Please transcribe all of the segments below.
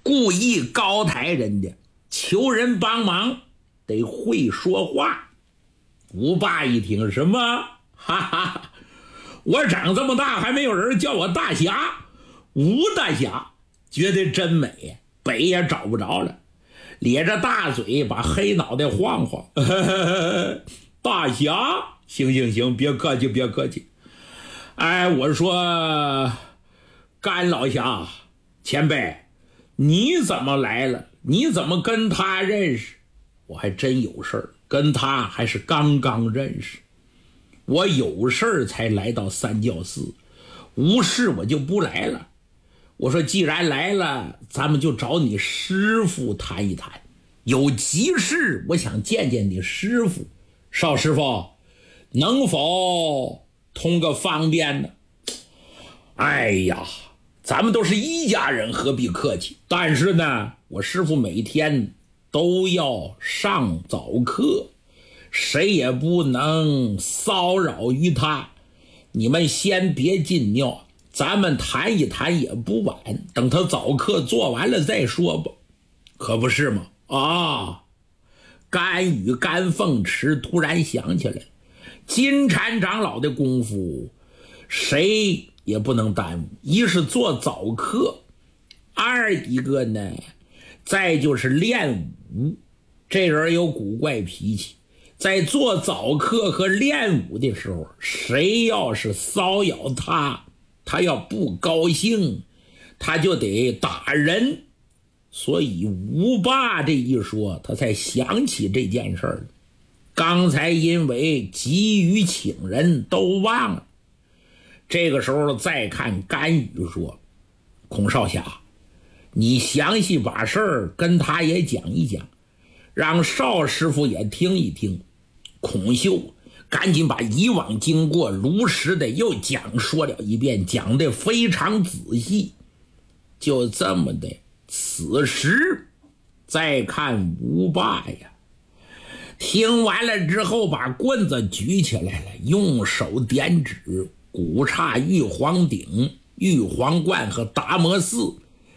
故意高抬人家，求人帮忙，得会说话。吴霸一听，什么？哈哈，我长这么大还没有人叫我大侠。吴大侠觉得真美呀，北也找不着了，咧着大嘴把黑脑袋晃晃。大侠，行，别客气别客气。哎，我说甘老侠前辈，你怎么来了？你怎么跟他认识？我还真有事儿，跟他还是刚刚认识。我有事儿才来到三教寺，无事我就不来了。我说既然来了，咱们就找你师傅谈一谈，有急事我想见见你师傅。邵师傅能否通个方便呢？哎呀，咱们都是一家人，何必客气。但是呢，我师傅每天都要上早课，谁也不能骚扰于他。你们先别进尿，咱们谈一谈也不晚，等他早课做完了再说吧。可不是吗？啊，甘雨甘凤池突然想起来，金蝉长老的功夫谁也不能耽误，一是做早课，二一个呢，再就是练武。这人有古怪脾气，在做早课和练武的时候，谁要是骚扰他，他要不高兴，他就得打人。所以吴霸这一说，他才想起这件事儿。刚才因为急于请人都忘了。这个时候再看甘雨说，孔少侠，你详细把事儿跟他也讲一讲，让邵师傅也听一听。孔秀赶紧把以往经过如实的又讲说了一遍，讲得非常仔细。就这么的，此时再看吴霸呀，听完了之后把棍子举起来了，用手点指古刹、玉皇顶、玉皇观和达摩寺。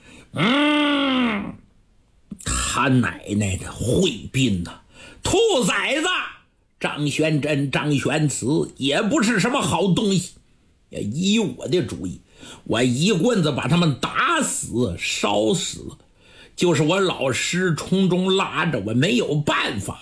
他奶奶的会宾呐，兔崽子！张玄真、张玄慈也不是什么好东西。依我的主意，我一棍子把他们打死烧死，就是我老师从中拉着，我没有办法。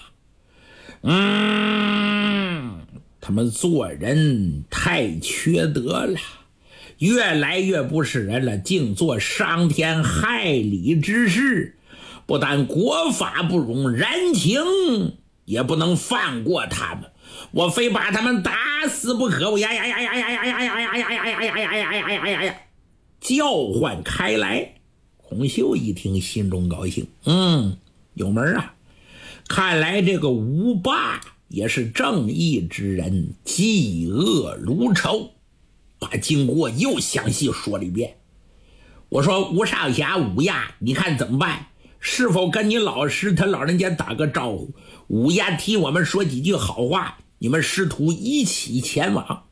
他们做人太缺德了，越来越不是人了，竟做伤天害理之事。不但国法不容，人情也不能放过他们，我非把他们打死不可！我呀呀呀呀呀呀呀呀呀呀呀呀呀呀呀呀呀！叫唤开来。孔秀一听，心中高兴，有门啊！看来这个吴霸也是正义之人，嫉恶如仇。把经过又详细说了一遍。我说吴少侠、吴亚，你看怎么办？是否跟你老师他老人家打个招呼？吴亚替我们说几句好话，你们师徒一起前往。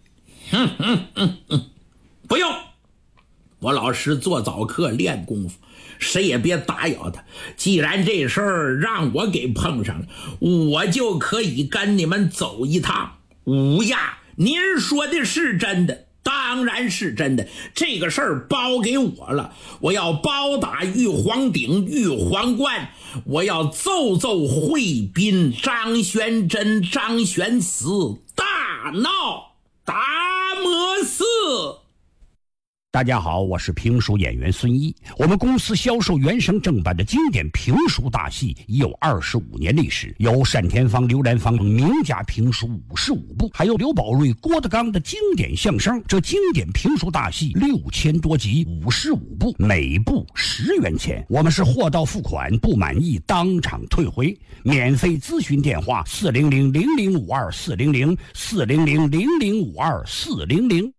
不用，我老师做早课练功夫，谁也别打扰他。既然这事儿让我给碰上了，我就可以跟你们走一趟。吴亚，您说的是真的？当然是真的，这个事儿包给我了。我要包打玉皇顶、玉皇观，我要奏会宾张玄真、张玄慈大闹达摩寺。 大家好，我是评书演员孙一。我们公司销售原声正版的经典评书大戏已有25年历史，有单田芳、刘兰芳等名家评书55部，还有刘宝瑞、郭德纲的经典相声。这经典评书大戏6000多集，55部，每部10元钱。我们是货到付款，不满意当场退回。免费咨询电话：400-0052-400，400-0052-400。